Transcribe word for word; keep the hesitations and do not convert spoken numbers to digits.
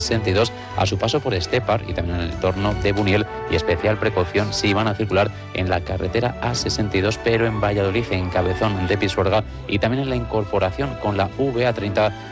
sesenta y dos a su paso por Estepar y también en el entorno de Buniel, y especial precaución si van a circular en la carretera A sesenta y dos, pero en Valladolid, en Cabezón de Pisuerga, y también en la incorporación con la V A treinta